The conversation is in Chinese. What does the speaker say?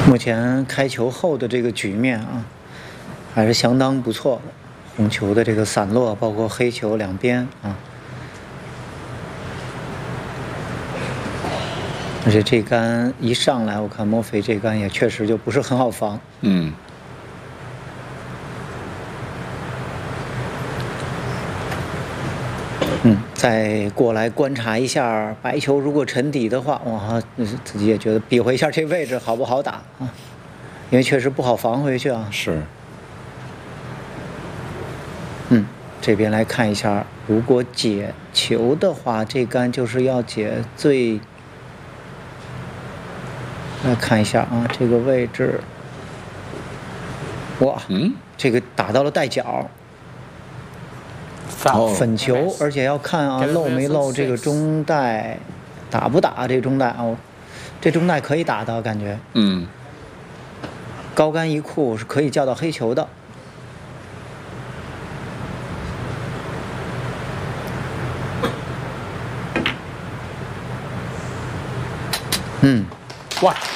目前开球后的这个局面啊，还是相当不错的。红球的这个散落，包括黑球两边啊，而且这杆一上来，我看墨菲这杆也确实就不是很好防。再过来观察一下白球，如果沉底的话，哇，自己也觉得比划一下这位置好不好打啊？因为确实不好防回去啊。 是。 这边来看一下，如果解球的话，这杆就是要解最。来看一下啊，这个位置，哇，这个打到了带角。粉球，而且要看啊漏没漏这个中带，打不打这个中带哦，这中带可以打的感觉。高杆一库是可以叫到黑球的。 哇，